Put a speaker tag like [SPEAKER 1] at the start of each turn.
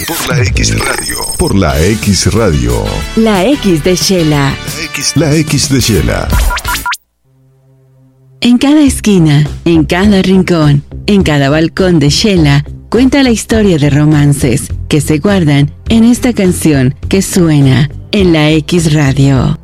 [SPEAKER 1] Por la X Radio.
[SPEAKER 2] Por la X Radio.
[SPEAKER 3] La X de Shela.
[SPEAKER 2] La X de Shela.
[SPEAKER 3] En cada esquina, en cada rincón, en cada balcón de Shela, cuenta la historia de romances que se guardan en esta canción que suena en la X Radio.